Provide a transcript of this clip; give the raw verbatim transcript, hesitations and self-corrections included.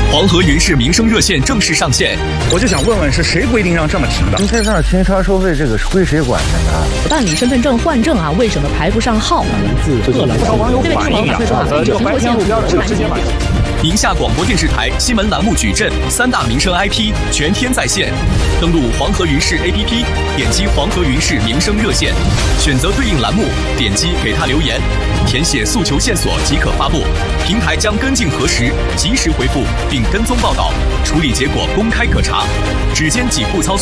黄河云氏民生热线正式上线。 我就想问问，是谁规定让这么停的？ 您在这儿巡查收费，这个是归谁管的呢？ 办理身份证换证啊，为什么排不上号？ 字饿了，不少网友反映啊，呃，这个白天路标的这个直接买。 宁夏广播电视台新闻栏目矩阵三大民生 I P 全天在线，登录黄河云氏 A P P， 点击黄河云氏民生热线，选择对应栏目，点击给他留言，填写诉求线索即可发布，平台将跟进核实，及时回复并跟踪报道，处理结果公开可查。只见几步操作。